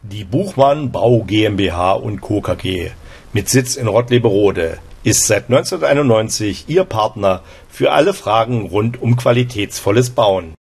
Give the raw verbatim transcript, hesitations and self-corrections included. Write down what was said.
Die Buchmann Bau GmbH und Co. K G mit Sitz in Rottleberode ist seit neunzehnhunderteinundneunzig Ihr Partner für alle Fragen rund um qualitätsvolles Bauen.